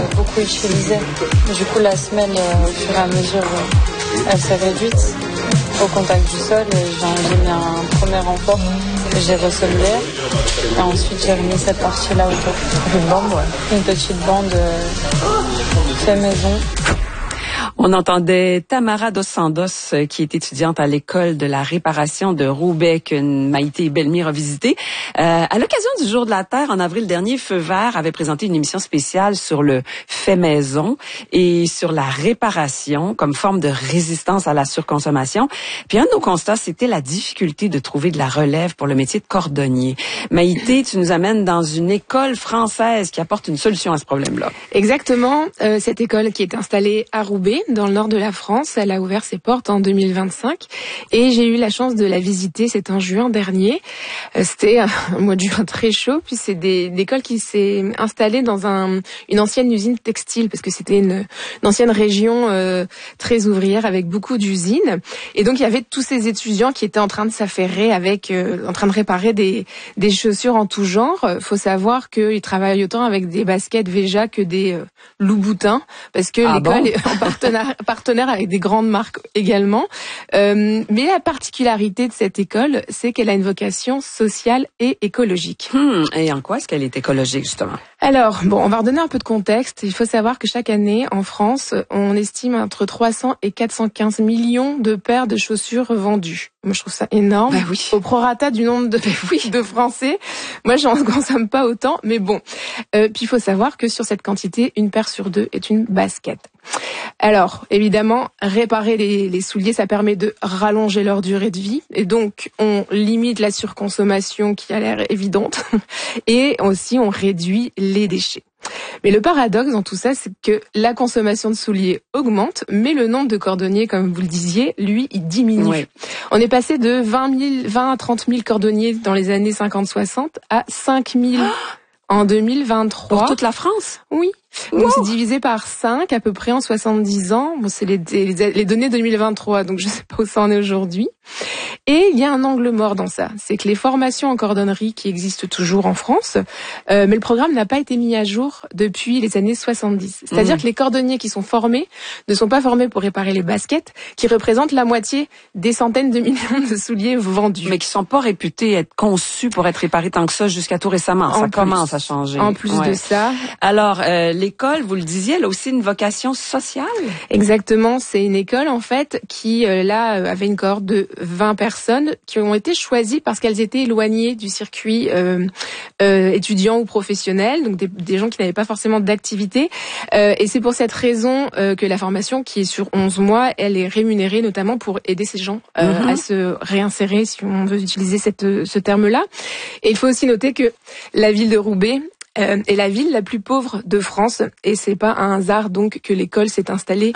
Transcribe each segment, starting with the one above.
beaucoup utilisée. Du coup, la semelle, au fur et à mesure, elle s'est réduite au contact du sol. J'ai mis un premier renfort, j'ai ressemblé. Et ensuite, j'ai remis cette partie-là autour. Une bande, ouais. Une petite bande fait maison. On entendait Tamara Dos Santos, qui est étudiante à l'école de la réparation de Roubaix, que Maïté et Bellemire a visité. À l'occasion du Jour de la Terre, en avril dernier, Feu Vert avait présenté une émission spéciale sur le fait maison et sur la réparation comme forme de résistance à la surconsommation. Puis un de nos constats, c'était la difficulté de trouver de la relève pour le métier de cordonnier. Maïté, tu nous amènes dans une école française qui apporte une solution à ce problème-là. Exactement. Cette école qui est installée à Roubaix, dans le nord de la France, elle a ouvert ses portes en 2025 et j'ai eu la chance de la visiter. C'était en juin dernier. C'était un mois de juin très chaud, puis c'est une école qui s'est installée dans une ancienne usine textile parce que c'était une ancienne région très ouvrière avec beaucoup d'usines. Et donc il y avait tous ces étudiants qui étaient en train de s'affairer en train de réparer des chaussures en tout genre. Faut savoir qu'ils travaillent autant avec des baskets Veja que des Louboutins parce que l'école est en partenaire avec des grandes marques également. Mais la particularité de cette école, c'est qu'elle a une vocation sociale et écologique. Et en quoi est-ce qu'elle est écologique, justement? Alors, on va redonner un peu de contexte. Il faut savoir que chaque année, en France, on estime entre 300 et 415 millions de paires de chaussures vendues. Moi, je trouve ça énorme. Ben oui. Au prorata du nombre de Français. Moi, j'en consomme pas autant, mais bon. Puis il faut savoir que sur cette quantité, une paire sur deux est une basket. Alors, évidemment, réparer les souliers, ça permet de rallonger leur durée de vie. Et donc, on limite la surconsommation qui a l'air évidente. Et aussi, on réduit les déchets. Mais le paradoxe dans tout ça, c'est que la consommation de souliers augmente, mais le nombre de cordonniers, comme vous le disiez, lui, il diminue. Oui. On est passé de 20 à 30 000 cordonniers dans les années 50-60 à 5 000 en 2023. Pour toute la France? Oui. Donc c'est divisé par 5 à peu près en 70 ans. C'est les données 2023, donc je sais pas où ça en est aujourd'hui. Et il y a un angle mort dans ça, c'est que les formations en cordonnerie qui existent toujours en France, mais le programme n'a pas été mis à jour depuis les années 70. C'est-à-dire que les cordonniers qui sont formés ne sont pas formés pour réparer les baskets, qui représentent la moitié des centaines de millions de souliers vendus. Mais qui sont pas réputés être conçus pour être réparés tant que ça jusqu'à tout récemment. Ça commence à changer. En plus de ça. Alors, l'école, vous le disiez, elle a aussi une vocation sociale? Exactement, c'est une école en fait qui avait une cohorte de 20 personnes qui ont été choisies parce qu'elles étaient éloignées du circuit étudiant ou professionnel, donc des gens qui n'avaient pas forcément d'activité. Et c'est pour cette raison que la formation, qui est sur 11 mois, elle est rémunérée notamment pour aider ces gens à se réinsérer, si on veut utiliser ce terme-là. Et il faut aussi noter que la ville de Roubaix est la ville la plus pauvre de France, et c'est pas un hasard donc que l'école s'est installée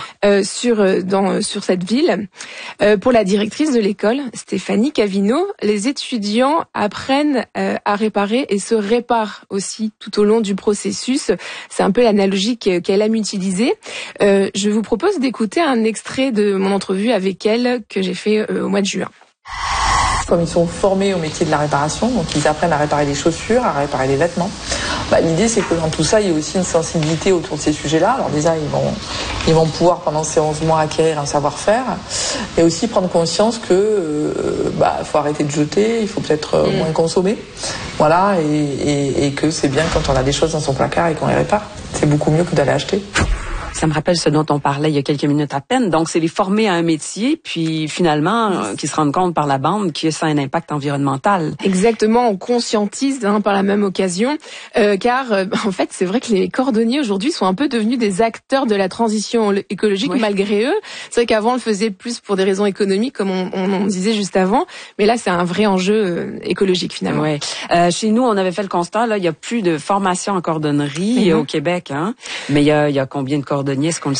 sur cette ville. Pour la directrice de l'école, Stéphanie Cavino, les étudiants apprennent à réparer et se réparent aussi tout au long du processus. C'est un peu l'analogie qu'elle aime utiliser. Je vous propose d'écouter un extrait de mon entrevue avec elle que j'ai fait au mois de juin. Comme ils sont formés au métier de la réparation, donc ils apprennent à réparer les chaussures, à réparer les vêtements. L'idée, c'est que dans tout ça, il y a aussi une sensibilité autour de ces sujets-là. Alors déjà, ils vont pouvoir, pendant ces 11 mois, acquérir un savoir-faire et aussi prendre conscience que faut arrêter de jeter, il faut peut-être moins consommer. Voilà, et que c'est bien quand on a des choses dans son placard et qu'on les répare. C'est beaucoup mieux que d'aller acheter. Ça me rappelle ce dont on parlait il y a quelques minutes à peine. Donc, c'est les former à un métier, puis finalement, qui se rendent compte par la bande que ça a un impact environnemental. Exactement, on conscientise par la même occasion, car en fait, c'est vrai que les cordonniers aujourd'hui sont un peu devenus des acteurs de la transition écologique malgré eux. C'est vrai qu'avant, on le faisait plus pour des raisons économiques, comme on disait juste avant, mais là, c'est un vrai enjeu écologique finalement. Ouais. Chez nous, on avait fait le constat, là, il y a plus de formation en cordonnerie au Québec, hein. Mais il y a combien de cordonniers, est-ce qu'on le sait?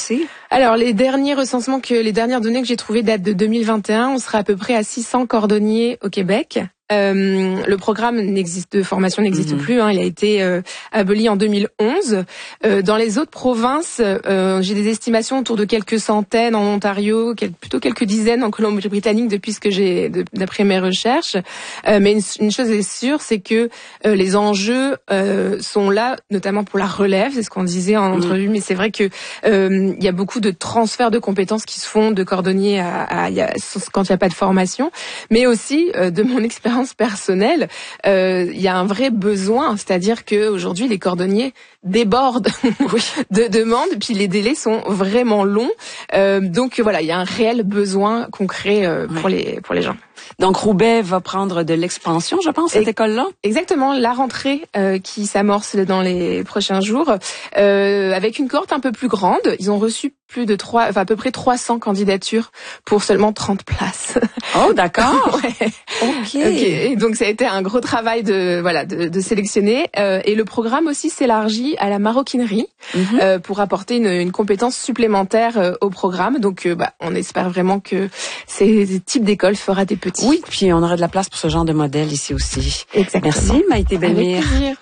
Alors, les dernières données que j'ai trouvées datent de 2021. On sera à peu près à 600 cordonniers au Québec. Le programme de formation n'existe plus. Il a été aboli en 2011. Dans les autres provinces, j'ai des estimations autour de quelques centaines en Ontario, plutôt quelques dizaines en Colombie-Britannique depuis ce que d'après mes recherches. Mais une chose est sûre, c'est que les enjeux sont là, notamment pour la relève. C'est ce qu'on disait en entrevue. Mais c'est vrai que il y a beaucoup de transferts de compétences qui se font de cordonnier quand il n'y a pas de formation. Mais aussi, de mon expérience personnelle, il y a un vrai besoin, c'est-à-dire que aujourd'hui les cordonniers débordent de demandes, puis les délais sont vraiment longs. Donc voilà, il y a un réel besoin concret pour les gens. Donc Roubaix va prendre de l'expansion, je pense, cette école-là. Exactement, la rentrée qui s'amorce dans les prochains jours, avec une cohorte un peu plus grande. Ils ont reçu à peu près 300 candidatures pour seulement 30 places. Oh, d'accord. Ouais. Ok. Donc ça a été un gros travail de sélectionner. Et le programme aussi s'élargit à la maroquinerie pour apporter une compétence supplémentaire au programme. Donc on espère vraiment que ces types d'écoles fera des petits. Oui, puis on aura de la place pour ce genre de modèle ici aussi. Exactement. Merci Maïté Bellemire. Avec plaisir.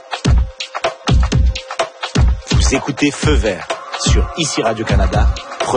Vous écoutez Feu Vert sur ICI Radio-Canada.